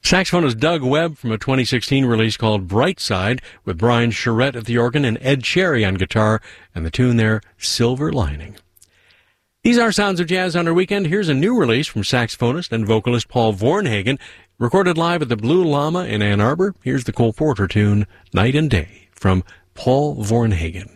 Saxophonist Doug Webb from a 2016 release called Bright Side, with Brian Charette at the organ and Ed Cherry on guitar, and the tune there, Silver Lining. These are Sounds of Jazz on our weekend. Here's a new release from saxophonist and vocalist Paul Vornhagen, recorded live at the Blue Llama in Ann Arbor. Here's the Cole Porter tune, Night and Day, from Paul Vornhagen.